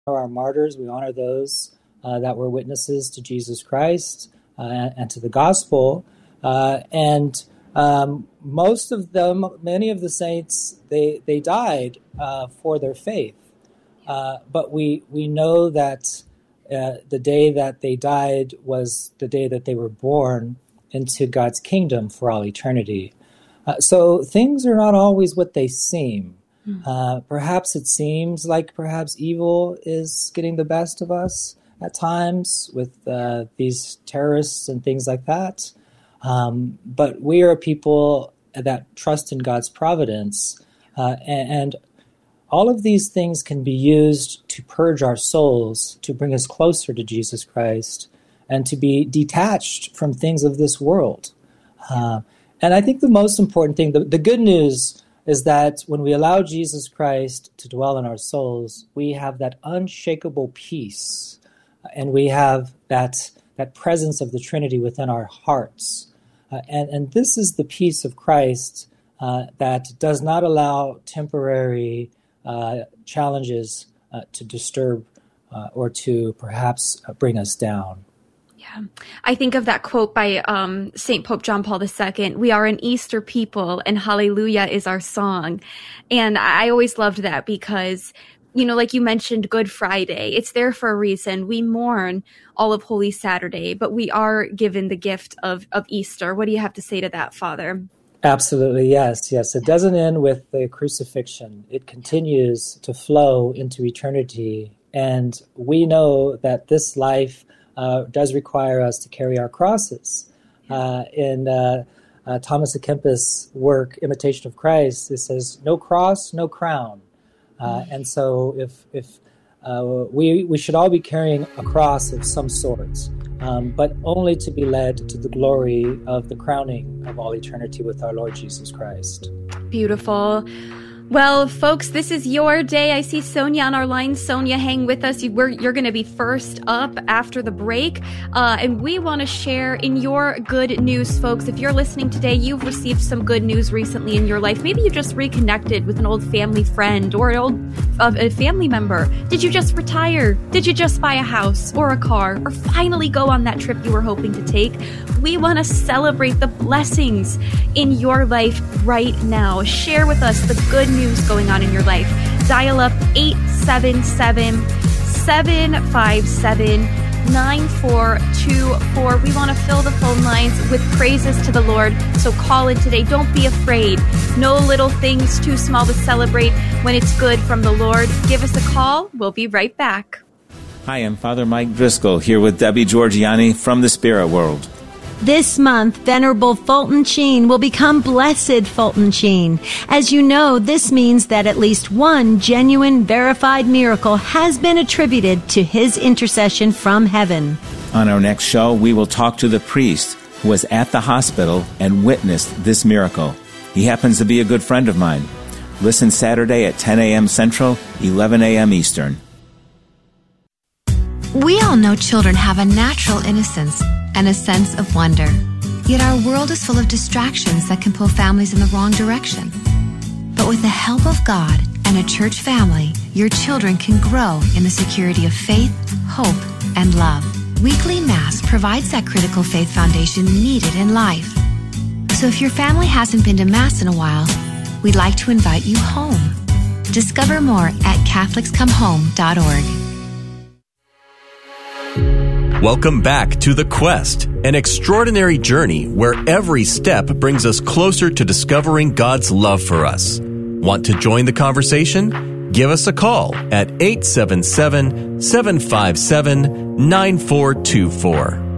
our martyrs. We honor those that were witnesses to Jesus Christ and to the gospel. And most of them, many of the saints, they died for their faith. But we know that the day that they died was the day that they were born into God's kingdom for all eternity. So things are not always what they seem. Perhaps it seems like perhaps evil is getting the best of us at times with these terrorists and things like that. But we are people that trust in God's providence, and all of these things can be used to purge our souls, to bring us closer to Jesus Christ, and to be detached from things of this world. And I think the most important thing, the good news, is that when we allow Jesus Christ to dwell in our souls, we have that unshakable peace, and we have that presence of the Trinity within our hearts. And this is the peace of Christ that does not allow temporary challenges to disturb or to perhaps bring us down. Yeah. I think of that quote by St. Pope John Paul II, "We are an Easter people and hallelujah is our song." And I always loved that because, you know, like you mentioned, Good Friday, it's there for a reason. We mourn all of Holy Saturday, but we are given the gift of Easter. What do you have to say to that, Father? Absolutely, yes. It doesn't end with the crucifixion. It continues to flow into eternity. And we know that this life does require us to carry our crosses. In Thomas à Kempis' work, Imitation of Christ, it says, "No cross, no crown." And so if we should all be carrying a cross of some sort, but only to be led to the glory of the crowning of all eternity with our Lord Jesus Christ. Beautiful. Well, folks, this is your day. I see Sonia on our line. Sonia, hang with us. You're going to be first up after the break. And we want to share in your good news, folks. If you're listening today, you've received some good news recently in your life. Maybe you just reconnected with an old family friend or a family member. Did you just retire? Did you just buy a house or a car or finally go on that trip you were hoping to take? We want to celebrate the blessings in your life right now. Share with us the good news going on in your life. Dial up 877-757-9424. We want to fill the phone lines with praises to the Lord. So call in today. Don't be afraid. No little things too small to celebrate when it's good from the Lord. Give us a call. We'll be right back. Hi, I'm Father Mike Driscoll here with Debbie Georgiani from the Spirit World. This month, Venerable Fulton Sheen will become Blessed Fulton Sheen. As you know, this means that at least one genuine, verified miracle has been attributed to his intercession from heaven. On our next show, we will talk to the priest who was at the hospital and witnessed this miracle. He happens to be a good friend of mine. Listen Saturday at 10 a.m. Central, 11 a.m. Eastern. We all know children have a natural innocence and a sense of wonder. Yet our world is full of distractions that can pull families in the wrong direction. But with the help of God and a church family, your children can grow in the security of faith, hope, and love. Weekly Mass provides that critical faith foundation needed in life. So if your family hasn't been to Mass in a while, we'd like to invite you home. Discover more at CatholicsComeHome.org. Welcome back to The Quest, an extraordinary journey where every step brings us closer to discovering God's love for us. Want to join the conversation? Give us a call at 877-757-9424.